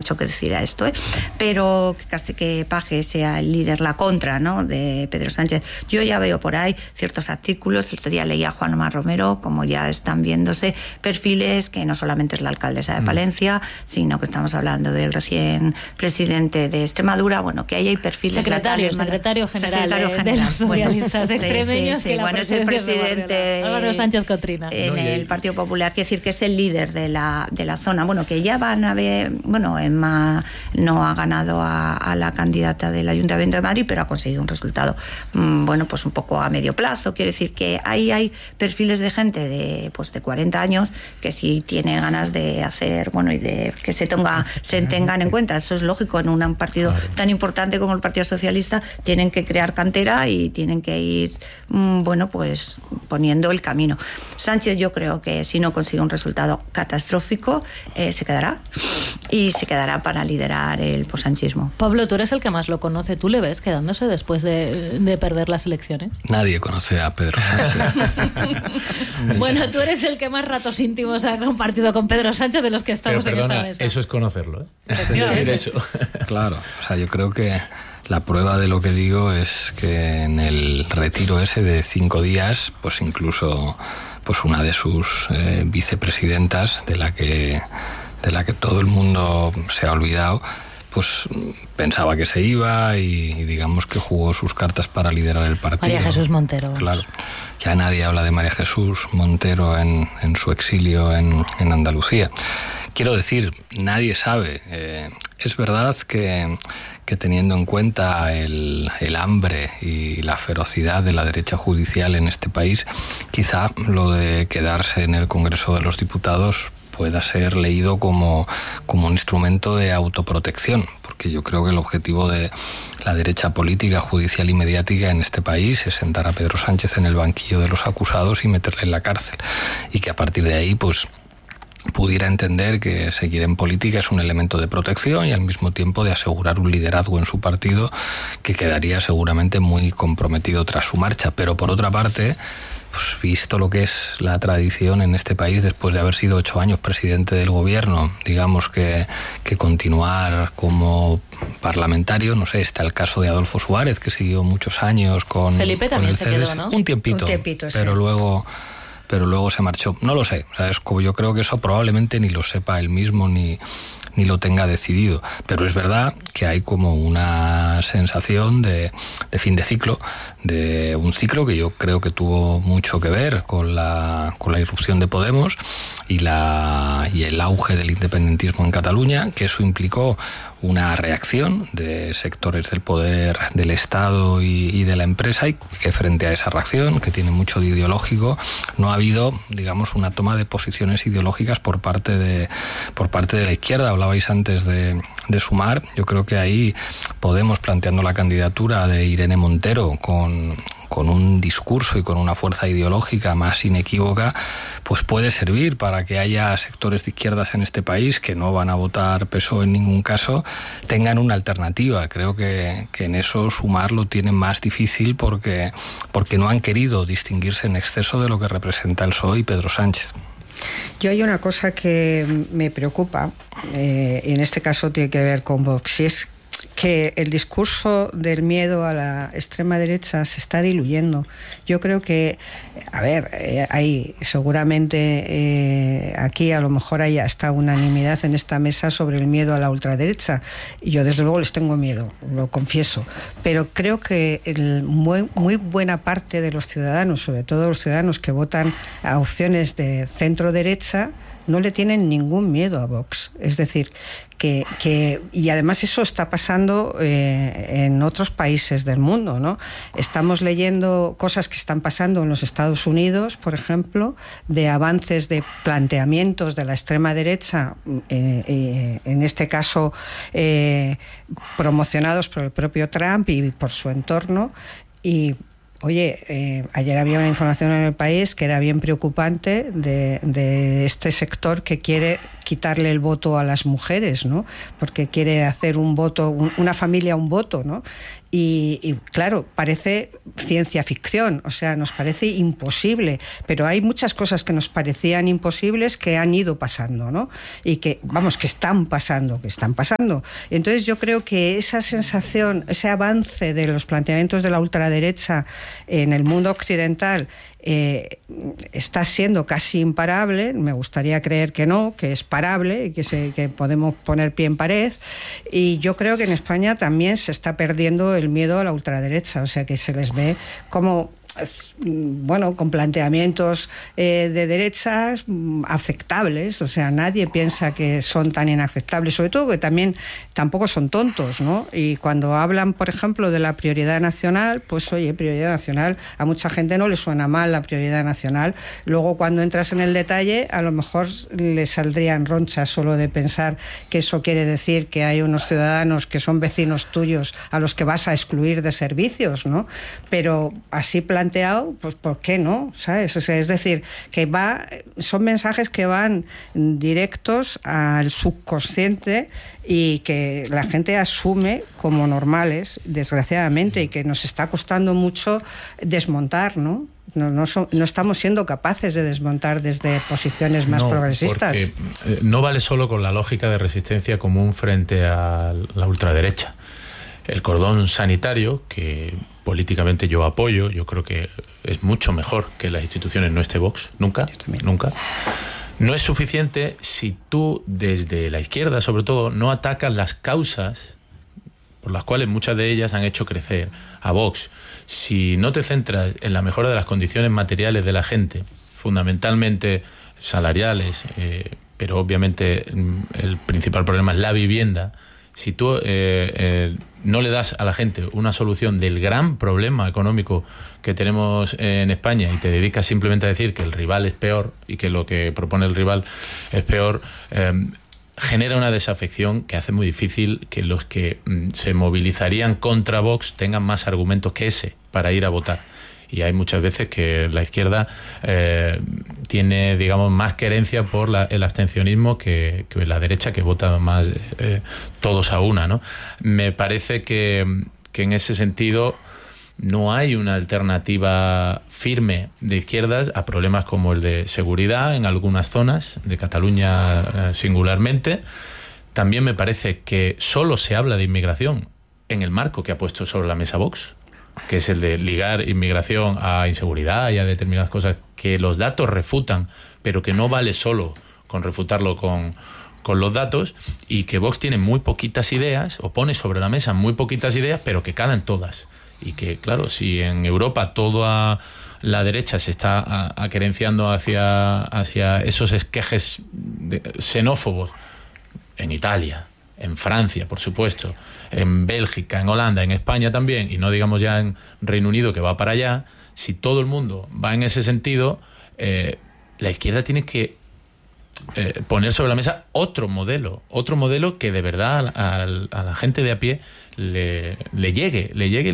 mucho que decir a esto, pero que Page sea el líder, la contra, ¿no?, de Pedro Sánchez. Yo ya veo por ahí ciertos artículos, el otro día leía a Juanma Romero, como ya están viéndose perfiles que no solamente es la alcaldesa de Palencia, sino que estamos hablando del recién presidente de Extremadura, bueno, que ahí hay perfiles... Secretario general de los socialistas extremeños, sí, bueno, es el presidente Álvaro Sánchez Cotrina en el Partido Popular, quiere decir que es el líder de la zona, bueno, que ya van a ver, bueno, Emma no ha ganado a la candidata del Ayuntamiento de Madrid, pero ha conseguido un resultado, bueno, pues un poco a medio plazo. Quiere decir que ahí hay perfiles de gente de 40 años que sí tiene ganas de hacer, bueno, y de que se tengan en cuenta. Eso es lógico, en un partido tan importante como el Partido Socialista tienen que crear cantera y tienen que ir, bueno, pues poniendo el camino. Sánchez, yo creo que si no consigue un resultado catastrófico, se quedará para liderar el posanchismo. Pablo, tú eres el que más lo conoce. ¿Tú le ves quedándose después de perder las elecciones? Nadie conoce a Pedro Sánchez. Bueno, tú eres el que más ratos íntimos ha compartido con Pedro Sánchez de los que estamos en esta mesa. Eso es conocerlo, decir eso. Claro, o sea, yo creo que la prueba de lo que digo es que en el retiro ese de 5 días, pues incluso pues una de sus vicepresidentas, de la que todo el mundo se ha olvidado, pues pensaba que se iba y digamos que jugó sus cartas para liderar el partido. María Jesús Montero. Claro, ya nadie habla de María Jesús Montero en su exilio en Andalucía. Quiero decir, nadie sabe. Es verdad que teniendo en cuenta el hambre y la ferocidad de la derecha judicial en este país, quizá lo de quedarse en el Congreso de los Diputados pueda ser leído como un instrumento de autoprotección, porque yo creo que el objetivo de la derecha política, judicial y mediática en este país es sentar a Pedro Sánchez en el banquillo de los acusados y meterle en la cárcel, y que a partir de ahí pues pudiera entender que seguir en política es un elemento de protección y al mismo tiempo de asegurar un liderazgo en su partido que quedaría seguramente muy comprometido tras su marcha. Pero por otra parte, pues visto lo que es la tradición en este país después de haber sido 8 años presidente del gobierno, digamos que continuar como parlamentario, no sé, está el caso de Adolfo Suárez, que siguió muchos años con Felipe también el se CDS, quedó, ¿no? un tiempito, pero luego se marchó. No lo sé, o sea, es como yo creo que eso probablemente ni lo sepa él mismo ni lo tenga decidido, pero es verdad que hay como una sensación de fin de ciclo, de un ciclo que yo creo que tuvo mucho que ver con la irrupción de Podemos y el auge del independentismo en Cataluña, que eso implicó una reacción de sectores del poder del Estado y de la empresa, y que frente a esa reacción, que tiene mucho de ideológico, no ha habido, digamos, una toma de posiciones ideológicas por parte de la izquierda. Hablabais antes de Sumar. Yo creo que ahí Podemos, planteando la candidatura de Irene Montero con un discurso y con una fuerza ideológica más inequívoca, pues puede servir para que haya sectores de izquierdas en este país que no van a votar PSOE en ningún caso, tengan una alternativa. Creo que en eso Sumar lo tiene más difícil porque no han querido distinguirse en exceso de lo que representa el PSOE y Pedro Sánchez. Yo hay una cosa que me preocupa, y en este caso tiene que ver con Vox, y es que el discurso del miedo a la extrema derecha se está diluyendo. Yo creo que, hay seguramente aquí a lo mejor hay hasta unanimidad en esta mesa sobre el miedo a la ultraderecha. Yo desde luego les tengo miedo, lo confieso, pero creo que muy buena parte de los ciudadanos, sobre todo los ciudadanos que votan a opciones de centro derecha, no le tienen ningún miedo a Vox. Es decir, y además eso está pasando en otros países del mundo, ¿no? Estamos leyendo cosas que están pasando en los Estados Unidos, por ejemplo, de avances de planteamientos de la extrema derecha, en este caso promocionados por el propio Trump y por su entorno. Y oye, ayer había una información en El País que era bien preocupante de este sector que quiere quitarle el voto a las mujeres, ¿no? Porque quiere hacer un voto, una familia un voto, ¿no? Y claro, parece ciencia ficción, o sea, nos parece imposible, pero hay muchas cosas que nos parecían imposibles que han ido pasando, ¿no? Y que, vamos, que están pasando. Entonces yo creo que esa sensación, ese avance de los planteamientos de la ultraderecha en el mundo occidental está siendo casi imparable. Me gustaría creer que no, que es parable, que podemos poner pie en pared, y yo creo que en España también se está perdiendo el miedo a la ultraderecha, o sea que se les ve como, bueno, con planteamientos de derechas aceptables, o sea, nadie piensa que son tan inaceptables, sobre todo que también tampoco son tontos, ¿no? Y cuando hablan, por ejemplo, de la prioridad nacional, pues oye, prioridad nacional, a mucha gente no le suena mal la prioridad nacional, luego cuando entras en el detalle, a lo mejor le saldrían ronchas solo de pensar que eso quiere decir que hay unos ciudadanos que son vecinos tuyos a los que vas a excluir de servicios, ¿no? Pero así planteado, pues ¿por qué no? ¿Sabes? O sea, es decir, que son mensajes que van directos al subconsciente y que la gente asume como normales, desgraciadamente, y que nos está costando mucho desmontar, ¿no? No estamos siendo capaces de desmontar desde posiciones más progresistas. Porque no vale solo con la lógica de resistencia común frente a la ultraderecha. El cordón sanitario, que políticamente yo apoyo, yo creo que es mucho mejor que las instituciones no esté Vox, nunca. No es suficiente si tú, desde la izquierda sobre todo, no atacas las causas por las cuales muchas de ellas han hecho crecer a Vox. Si no te centras en la mejora de las condiciones materiales de la gente, fundamentalmente salariales, pero obviamente el principal problema es la vivienda. Si tú no le das a la gente una solución del gran problema económico que tenemos en España y te dedicas simplemente a decir que el rival es peor y que lo que propone el rival es peor, genera una desafección que hace muy difícil que los que se movilizarían contra Vox tengan más argumentos que ese para ir a votar. Y hay muchas veces que la izquierda tiene, digamos, más querencia por el abstencionismo que la derecha, que vota más todos a una, ¿no? Me parece que en ese sentido no hay una alternativa firme de izquierdas a problemas como el de seguridad en algunas zonas, de Cataluña singularmente. También me parece que solo se habla de inmigración en el marco que ha puesto sobre la mesa Vox, que es el de ligar inmigración a inseguridad y a determinadas cosas que los datos refutan, pero que no vale solo con refutarlo con los datos, y que Vox tiene muy poquitas ideas, o pone sobre la mesa muy poquitas ideas, pero que calan todas. Y que, claro, si en Europa toda la derecha se está aquerenciando hacia esos esquejes xenófobos, en Italia, en Francia, por supuesto, en Bélgica, en Holanda, en España también, y no digamos ya en Reino Unido, que va para allá, si todo el mundo va en ese sentido, la izquierda tiene que poner sobre la mesa otro modelo que de verdad a la gente de a pie le llegue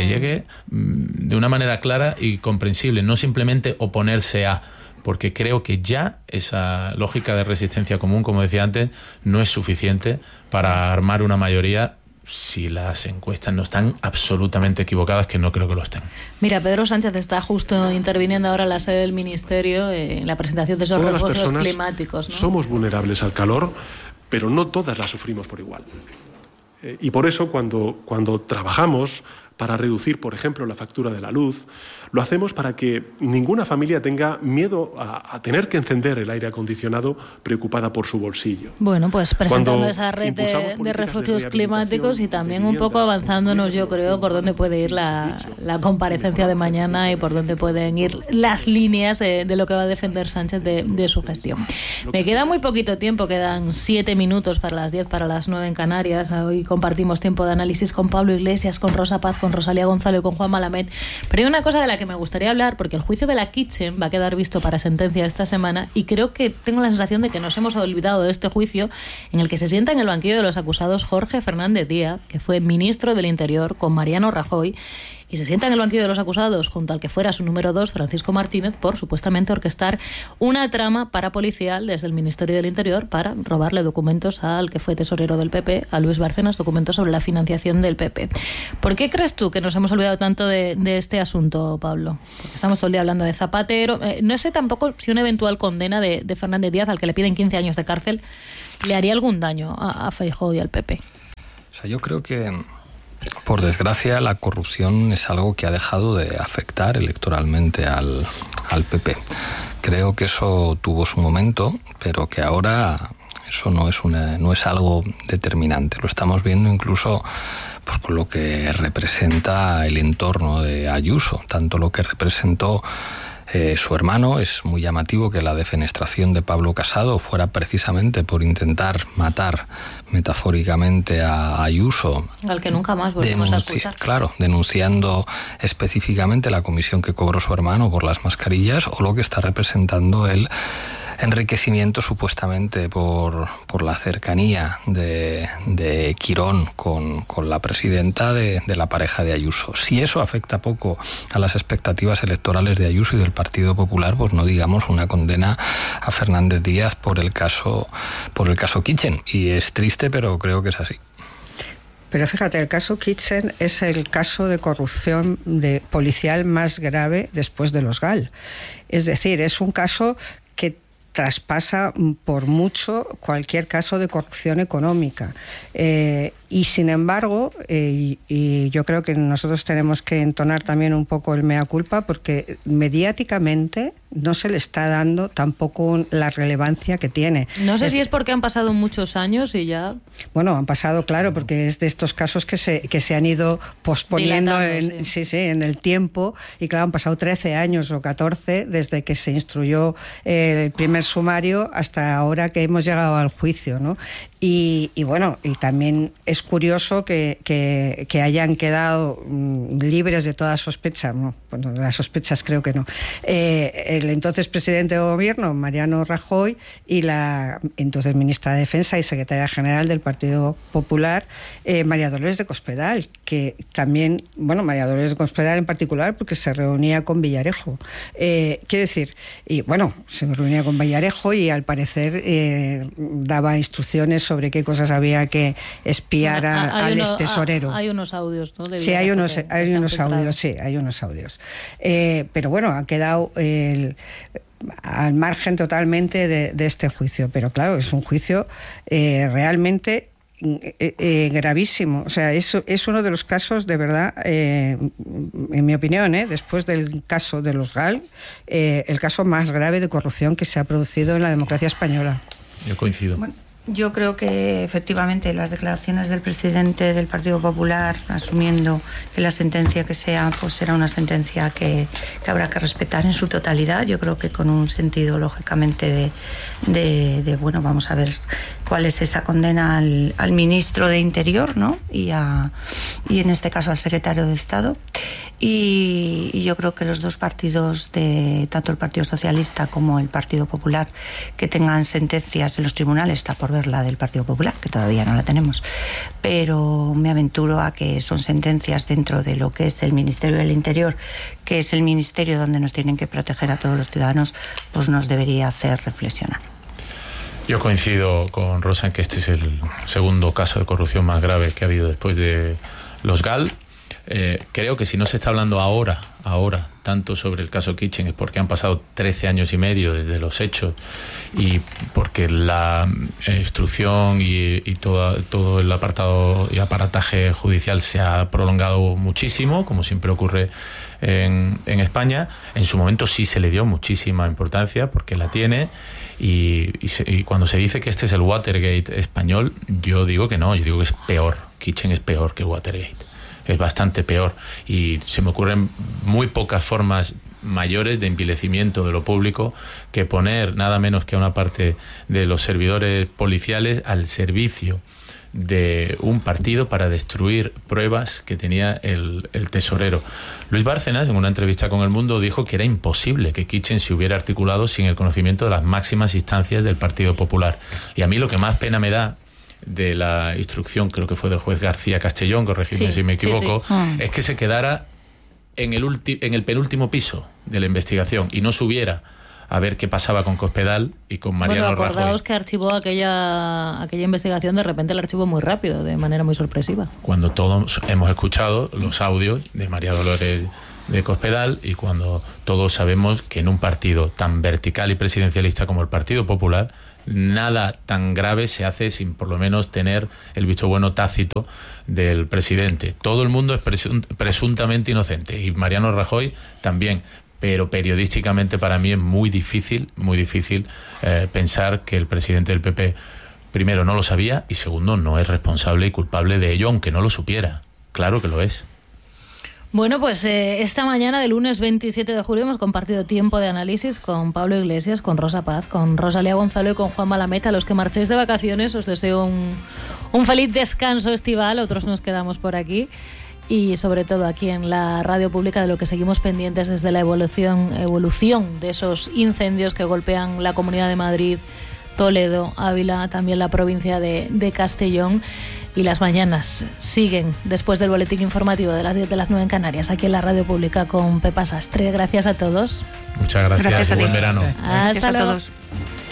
de una manera clara y comprensible, no simplemente oponerse a, porque creo que ya esa lógica de resistencia común, como decía antes, no es suficiente para armar una mayoría si las encuestas no están absolutamente equivocadas, que no creo que lo estén. Mira, Pedro Sánchez está justo interviniendo ahora en la sede del Ministerio en la presentación de esos refugios climáticos, ¿no? Somos vulnerables al calor, pero no todas la sufrimos por igual. Y por eso cuando trabajamos para reducir, por ejemplo, la factura de la luz, lo hacemos para que ninguna familia tenga miedo a tener que encender el aire acondicionado preocupada por su bolsillo. Bueno, pues presentando esa red de refugios climáticos y también un poco avanzándonos, yo creo, por dónde puede ir la comparecencia de mañana y por dónde pueden ir las líneas de lo que va a defender Sánchez de su gestión. Me queda muy poquito tiempo, quedan 7 minutos para las 10, para las 9 en Canarias. Hoy compartimos tiempo de análisis con Pablo Iglesias, con Rosa Paz, con Rosalía Gonzalo y con Juan Malamed. Pero hay una cosa de la que me gustaría hablar, porque el juicio de la Kitchen va a quedar visto para sentencia esta semana, y creo que tengo la sensación de que nos hemos olvidado de este juicio, en el que se sienta en el banquillo de los acusados Jorge Fernández Díaz, que fue ministro del Interior con Mariano Rajoy, y se sienta en el banquillo de los acusados junto al que fuera su número 2, Francisco Martínez, por supuestamente orquestar una trama parapolicial desde el Ministerio del Interior para robarle documentos al que fue tesorero del PP, a Luis Bárcenas, documentos sobre la financiación del PP. ¿Por qué crees tú que nos hemos olvidado tanto de este asunto, Pablo? Porque estamos todo el día hablando de Zapatero. No sé tampoco si una eventual condena de Fernández Díaz, al que le piden 15 años de cárcel, le haría algún daño a Feijóo y al PP. O sea, yo creo que, por desgracia, la corrupción es algo que ha dejado de afectar electoralmente al PP. Creo que eso tuvo su momento, pero que ahora eso no es algo determinante. Lo estamos viendo incluso pues con lo que representa el entorno de Ayuso, tanto lo que representó su hermano. Es muy llamativo que la defenestración de Pablo Casado fuera precisamente por intentar matar metafóricamente a Ayuso. Al que nunca más volvimos a escuchar. Claro, denunciando específicamente la comisión que cobró su hermano por las mascarillas, o lo que está representando el enriquecimiento supuestamente por la cercanía de Quirón con la presidenta de la pareja de Ayuso. Si eso afecta poco a las expectativas electorales de Ayuso y del Partido Popular, pues no digamos una condena a Fernández Díaz por el caso Kitchen. Y es triste, pero creo que es así. Pero fíjate, el caso Kitchen es el caso de corrupción policial más grave después de los GAL. Es decir, es un caso que traspasa por mucho cualquier caso de corrupción económica. Y sin embargo, y yo creo que nosotros tenemos que entonar también un poco el mea culpa, porque mediáticamente no se le está dando tampoco la relevancia que tiene. No sé si es porque han pasado muchos años y ya... Bueno, han pasado, claro, porque es de estos casos que se han ido posponiendo en el tiempo, y claro, han pasado 13 años o 14 desde que se instruyó el primer sumario hasta ahora que hemos llegado al juicio, ¿no? Y bueno, y también es curioso que hayan quedado libres de toda sospecha, no, bueno, de las sospechas creo que no, el entonces presidente de gobierno, Mariano Rajoy, y la entonces ministra de Defensa y secretaria general del Partido Popular, María Dolores de Cospedal, que también, bueno, María Dolores de Cospedal en particular, porque se reunía con Villarejo. Quiero decir, y bueno, se reunía con Villarejo y al parecer daba instrucciones sobre qué cosas había que espiar al extesorero. Hay unos audios, ¿no? Sí, hay unos audios. Pero bueno, ha quedado al margen totalmente de este juicio. Pero claro, es un juicio realmente gravísimo. O sea, es uno de los casos, de verdad, en mi opinión, después del caso de los GAL, el caso más grave de corrupción que se ha producido en la democracia española. Yo coincido. Bueno, yo creo que efectivamente las declaraciones del presidente del Partido Popular, asumiendo que la sentencia que sea, pues será una sentencia que habrá que respetar en su totalidad. Yo creo que con un sentido, lógicamente, de bueno, vamos a ver cuál es esa condena al ministro de Interior, ¿no? Y en este caso al secretario de Estado. Y yo creo que los dos partidos, tanto el Partido Socialista como el Partido Popular, que tengan sentencias en los tribunales, está por ver la del Partido Popular, que todavía no la tenemos, pero me aventuro a que son sentencias dentro de lo que es el Ministerio del Interior, que es el ministerio donde nos tienen que proteger a todos los ciudadanos, pues nos debería hacer reflexionar. Yo coincido con Rosa en que este es el segundo caso de corrupción más grave que ha habido después de los GAL. Creo que si no se está hablando ahora tanto sobre el caso Kitchen es porque han pasado 13 años y medio desde los hechos, y porque la instrucción y todo el apartado y aparataje judicial se ha prolongado muchísimo, como siempre ocurre en España. En su momento sí se le dio muchísima importancia, porque la tiene, y cuando se dice que este es el Watergate español, yo digo que no, yo digo que es peor. Kitchen es peor que Watergate. Es bastante peor, y se me ocurren muy pocas formas mayores de envilecimiento de lo público que poner nada menos que a una parte de los servidores policiales al servicio de un partido para destruir pruebas que tenía el tesorero. Luis Bárcenas, en una entrevista con El Mundo, dijo que era imposible que Kitchen se hubiera articulado sin el conocimiento de las máximas instancias del Partido Popular. Y a mí lo que más pena me da de la instrucción, creo que fue del juez García Castellón, corregidme si me equivoco, es que se quedara en el penúltimo piso de la investigación y no subiera a ver qué pasaba con Cospedal y con Mariano Rajoy. Acordaos que archivó aquella investigación, de repente la archivó muy rápido, de manera muy sorpresiva. Cuando todos hemos escuchado los audios de María Dolores de Cospedal y cuando todos sabemos que en un partido tan vertical y presidencialista como el Partido Popular, nada tan grave se hace sin por lo menos tener el visto bueno tácito del presidente. Todo el mundo es presuntamente inocente y Mariano Rajoy también. Pero periodísticamente para mí es muy difícil pensar que el presidente del PP, primero, no lo sabía y segundo, no es responsable y culpable de ello, aunque no lo supiera. Claro que lo es. Bueno, pues esta mañana del lunes 27 de julio hemos compartido tiempo de análisis con Pablo Iglesias, con Rosa Paz, con Rosalía Gonzalo y con Juan Malameta. A los que marchéis de vacaciones os deseo un feliz descanso estival, otros nos quedamos por aquí. Y sobre todo aquí en la radio pública, de lo que seguimos pendientes desde la evolución de esos incendios que golpean la Comunidad de Madrid, Toledo, Ávila, también la provincia de Castellón. Y las mañanas siguen después del boletín informativo de las 10 de las 9 en Canarias, aquí en la radio pública con Pepa Sastre. Gracias a todos. Muchas gracias. Gracias a ti. Buen verano. Hasta luego. Gracias a todos.